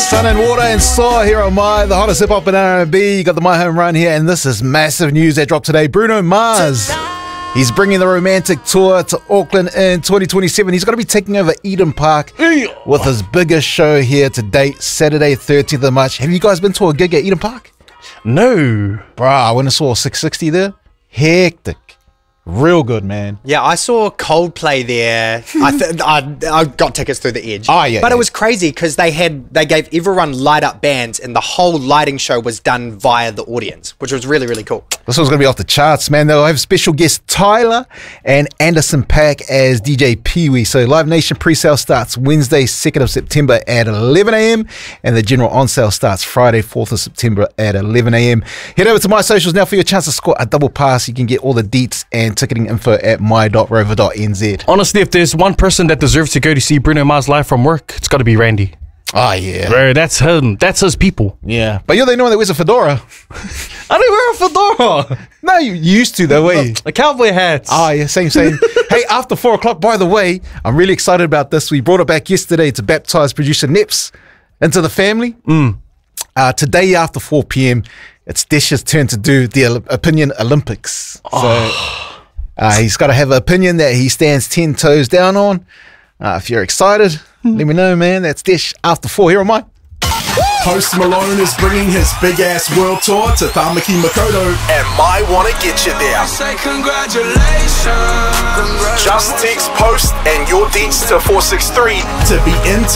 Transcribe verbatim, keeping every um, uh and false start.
Sun and Water and Saw here on My, the hottest hip hop and R and B. You got the My Home Run here, and this is massive news that dropped today. Bruno Mars, he's bringing the Romantic Tour to Auckland in twenty twenty-seven. He's going to be taking over Eden Park with his biggest show here to date, Saturday, thirteenth of March. Have you guys been to a gig at Eden Park? No. Bruh, I went and saw six sixty there. Hectic. Real good, man. Yeah, I saw Coldplay there. I, th- I I got tickets through the Edge. Oh, yeah, but yeah. it was crazy because they had they gave everyone light up bands, and the whole lighting show was done via the audience, which was really really cool. This one's going to be off the charts, man. They'll have special guests Tyler and Anderson .Paak as D J Pee-wee. So Live Nation pre-sale starts Wednesday, second of September at eleven a.m. and the general on-sale starts Friday, fourth of September at eleven a.m. Head over to my socials now for your chance to score a double pass. You can get all the deets and ticketing info at my dot rover dot n z. Honestly, if there's one person that deserves to go to see Bruno Mars live from work, it's got to be Randy. Oh, yeah. Bro, that's him. That's his people. Yeah. But you're the only one that wears a fedora. I don't wear a fedora. No, you used to, though, eh? A cowboy hat. Oh, yeah, same, same. Hey, after four o'clock, by the way, I'm really excited about this. We brought it back yesterday to baptize producer Neps into the family. Mm. Uh, today, after four p.m., it's Desh's turn to do the Oli- Opinion Olympics. So Oh. uh, he's got to have an opinion that he stands ten toes down on. Uh, if you're excited, let me know, man. That's Desh after four here on my. Post Malone is bringing his big ass world tour to Tamaki Makaurau and might want to get you there. Say congratulations. Just text Post and your deets to four six three to be into